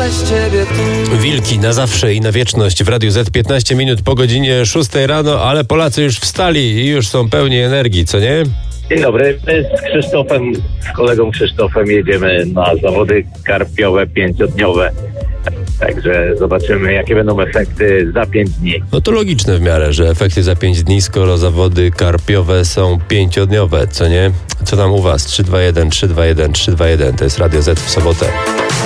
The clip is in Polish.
bez ciebie tu. Wilki na zawsze i na wieczność w Radiu Z 15 minut po godzinie 6 rano, ale Polacy już wstali i już są pełni energii, co nie? Dzień dobry, my z kolegą Krzysztofem jedziemy na zawody karpiowe 5-dniowe. Także zobaczymy, jakie będą efekty za 5 dni. No to logiczne w miarę, że efekty za 5 dni, skoro zawody karpiowe są 5-dniowe, co nie? Co tam u was? 3-2-1, 3-2-1, 3-2-1, to jest Radio Z w sobotę.